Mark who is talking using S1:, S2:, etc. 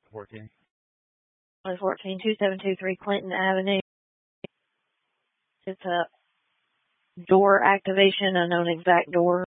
S1: 14.
S2: 114-2723 Clinton Avenue. It's a door activation, unknown exact door.